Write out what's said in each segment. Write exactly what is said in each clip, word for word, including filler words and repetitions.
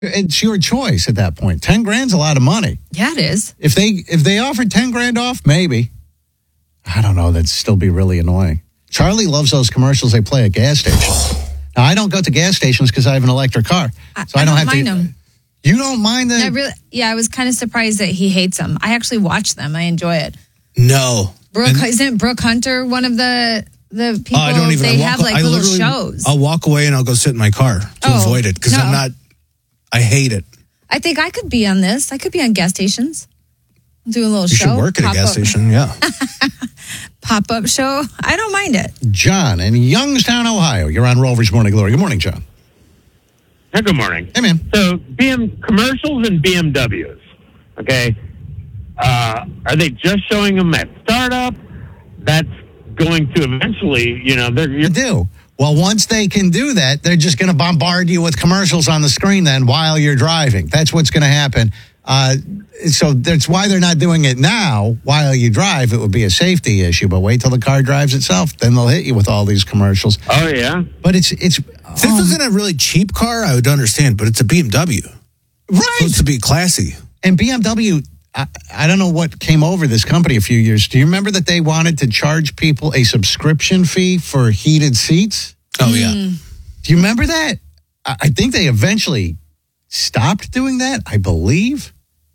It's your choice at that point. Ten grand's a lot of money. Yeah, it is. If they if they offered ten grand off, maybe. I don't know. That'd still be really annoying. Charlie loves those commercials they play at gas stations. Now, I don't go to gas stations because I have an electric car, so I, I don't, don't have mind to. Them. You don't mind them? I really, yeah, I was kind of surprised that he hates them. I actually watch them. I enjoy it. No, Brooke, and, isn't Brooke Hunter one of the the people? Oh, I don't even. They I walk, have like I little shows. I'll walk away and I'll go sit in my car to oh, avoid it because no. I'm not. I hate it. I think I could be on this. I could be on gas stations. Do a little you show. You should work at a gas up. station, yeah. Pop-up show. I don't mind it. John in Youngstown, Ohio. You're on Rover's Morning Glory. Good morning, John. Hey, good morning. Hey, man. So, B M commercials and B M Ws, okay? Uh, are they just showing them at startup? That's going to eventually, you know, they're... They do. Well, once they can do that, they're just going to bombard you with commercials on the screen then while you're driving. That's what's going to happen. Uh, so that's why they're not doing it now while you drive. It would be a safety issue, but wait till the car drives itself. Then they'll hit you with all these commercials. Oh, yeah? But it's... it's if this um, isn't a really cheap car, I would understand, but it's a B M W. Right. It's supposed to be classy. And B M W... I, I don't know what came over this company a few years. Do you remember that they wanted to charge people a subscription fee for heated seats? Oh, yeah. Mm. Do you remember that? I, I think they eventually stopped doing that, I believe.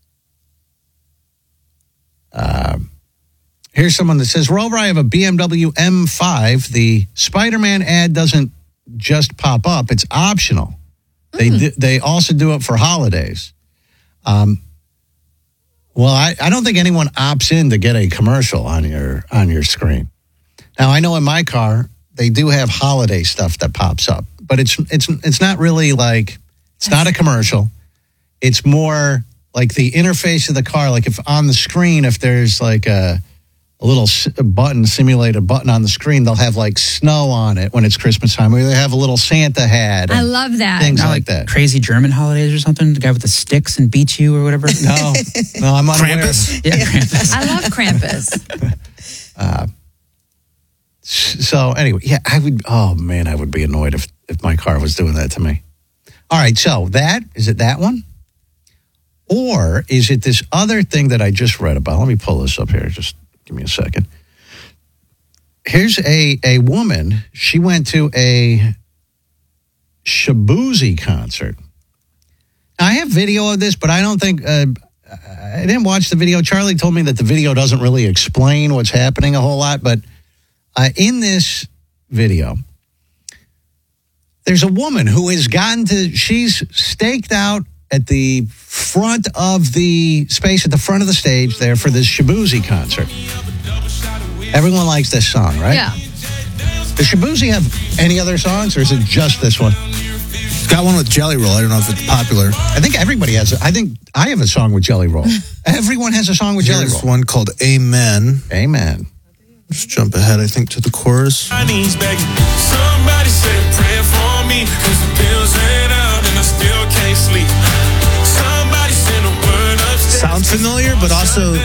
Uh, here's someone that says, Rover, I have a B M W M five. The Spider-Man ad doesn't just pop up. It's optional. Mm. They, do, they also do it for holidays. Um. Well, I, I don't think anyone opts in to get a commercial on your on your screen. Now, I know in my car, they do have holiday stuff that pops up, but it's it's it's not really like, it's not a commercial. It's more like the interface of the car. Like if on the screen, if there's like a, a little button, simulated button on the screen, they'll have like snow on it when it's Christmas time. Or they have a little Santa hat. I love that. Things Not like, like that. Crazy German holidays or something? The guy with the sticks and beats you or whatever? No, no, I'm unaware. Krampus? Yeah, Krampus. I love Krampus. uh, so anyway, yeah, I would, oh man, I would be annoyed if, if my car was doing that to me. All right, so that, is it that one? Or is it this other thing that I just read about? Let me pull this up here. Just give me a second. Here's a, a woman. She went to a Shaboozey concert. Now, I have video of this, but I don't think, uh, I didn't watch the video. Charlie told me that the video doesn't really explain what's happening a whole lot, but uh, in this video, there's a woman who has gotten to, she's staked out at the front of the space at the front of the stage there for this Shaboozey concert. Everyone likes this song, right? Yeah. Does Shaboozey have any other songs, or is it just this one? It's got one with Jelly Roll. I don't know if it's popular. I think everybody has it. I think I have a song with Jelly Roll. Everyone has a song with Jelly There's Roll. one called Amen. Amen. Just jump ahead, I think, to the chorus. My knees begging. Somebody said pray for me, cause the bills ain't out and I still can't sleep. Somebody sent a word upstairs. Sounds familiar, but also